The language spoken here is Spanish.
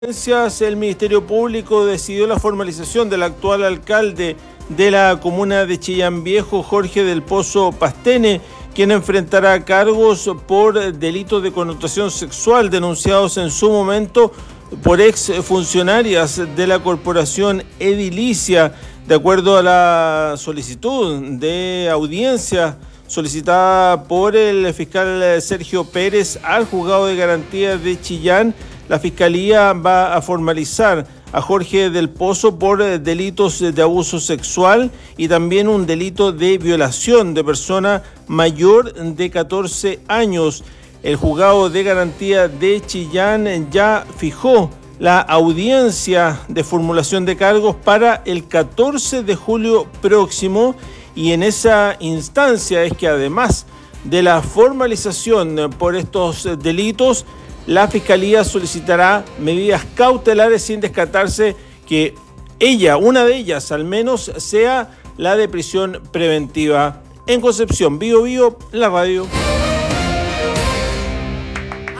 El Ministerio Público decidió la formalización del actual alcalde de la comuna de Chillán Viejo, Jorge del Pozo Pastene, quien enfrentará cargos por delitos de connotación sexual denunciados en su momento por exfuncionarias de la corporación edilicia, de acuerdo a la solicitud de audiencia solicitada por el fiscal Sergio Pérez al Juzgado de Garantías de Chillán. La Fiscalía va a formalizar a Jorge del Pozo por delitos de abuso sexual y también un delito de violación de persona mayor de 14 años. El Juzgado de Garantía de Chillán ya fijó la audiencia de formulación de cargos para el 14 de julio próximo, y en esa instancia es que además de la formalización por estos delitos, la Fiscalía solicitará medidas cautelares sin descartarse que una de ellas al menos, sea la de prisión preventiva. En Concepción, Bío Bío, la radio.